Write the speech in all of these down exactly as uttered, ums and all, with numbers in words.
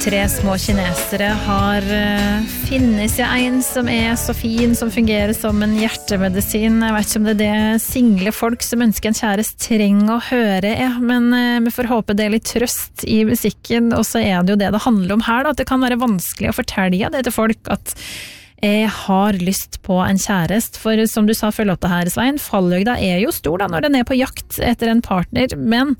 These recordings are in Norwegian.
Tre små kinesere har uh, finnet seg en som er så fin, som fungerer som en hjertemedisin. Jeg vet ikke om det er det single folk som ønsker en kjærest trenger å høre, ja. Men uh, vi får håpe det er litt trøst i musikken, og så er det jo det det handler om her, da, at det kan være vanskelig å fortelle det til folk at jeg har lyst på en kjærest, for som du sa før låta her, Svein, fallhøgda er jo stor da, når den er på jakt etter en partner, men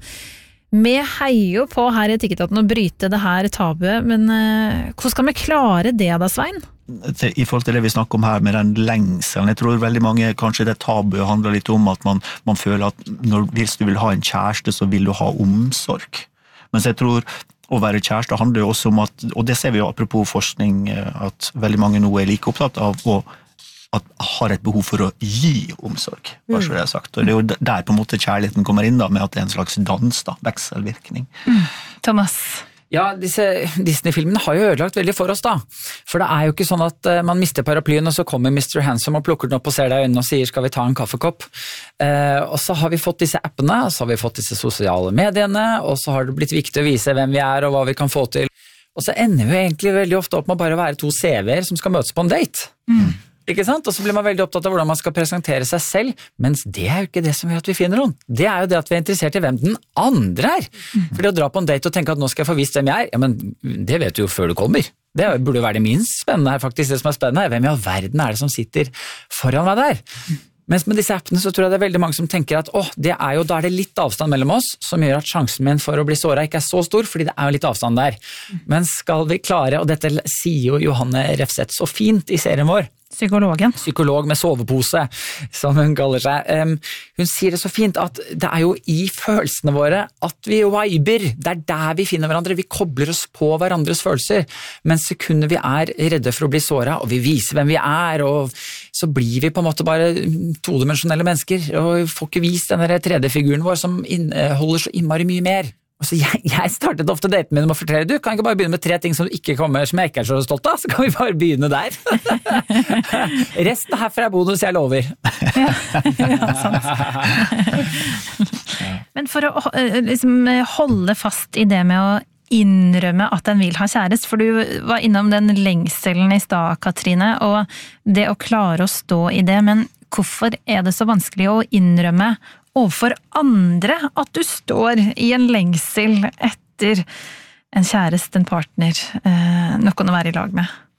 vi heier jo på her i Ticketaten å bryte det her tabuet, men uh, hvordan skal vi klare det da, Svein? I forhold til det vi snakker om her med den lengselen, jeg tror veldig mange, kanskje det tabuet handler litt om at man, man føler at når, hvis du vil ha en kjæreste, så vil du ha omsorg. Mens jeg tror å være kjæreste handler jo også om at, og det ser vi jo apropos forskning, at veldig mange nå er like opptatt av å at har et behov for å gi omsorg, bare så det er sagt. Og det er jo der på en måte kjærligheten kommer inn da, med at det er en slags dans da, vekselvirkning. Mm. Thomas? Ja, disse Disney-filmene har jo ødelagt veldig for oss da. For det er jo ikke sånn at uh, man mister paraplyen, og så kommer mister Handsome og plukker den opp og ser deg i øynene og sier, skal vi ta en kaffekopp? Uh, og så har vi fått disse appene, og så har vi fått disse sosiale mediene, og så har det blitt viktig å vise hvem vi er og hva vi kan få til. Og så ender vi egentlig veldig ofte opp med å bare være to C V-er som skal møtes på en date. Mm. Ikke sant? Og så blir man veldig opptatt av hvordan man skal presentere seg selv, mens det er jo ikke det som gjør at vi finner noen. Det er jo det at vi er interessert i hvem den andre er. For det å dra på en date og tenke at nå skal jeg få vist hvem jeg er, ja, men det vet du jo før du kommer. Det burde jo være det minst spennende her faktisk, det som er spennende er hvem i all verden er det som sitter foran meg der. Mens med disse appene så tror jeg det er veldig mange som tenker at åh, det er jo, da er det litt avstand mellom oss, som gjør at sjansen min for å bli såret ikke er så stor, fordi det er jo litt avstand der. Men skal vi klare, og dette sier jo Johanne Refseth så fint i serien vår, Psykologen. Psykolog med sovepose, som hun kaller seg. Um, hun sier det så fint at det er jo i følelsene våre at vi viber. Det er der vi finner hverandre. Vi kobler oss på hverandres følelser. Men sekunder vi er redde for å bli såret, og vi viser hvem vi er, og så blir vi på en måte bare todimensjonelle mennesker, og vi får ikke vist denne tredje figuren vår som inneholder så innmari mye mer. Og så jeg, jeg startet ofte daten min med å fortelle, du kan ikke bare begynne med tre ting som du ikke kommer, som jeg ikke er så stolt av, så kan vi bare begynne der. Resten herfra er bonus, jeg lover. Ja, ja, sant. Men for å liksom, holde fast i det med å innrømme at en vil ha kjærest, for du var innom den lengselen i stad, Katrine, og det å klare å stå i det, men hvorfor er det så vanskelig å innrømme overfor andre at du står i en lengsel etter en kjæreste, en partner, eh, noen å være i lag med?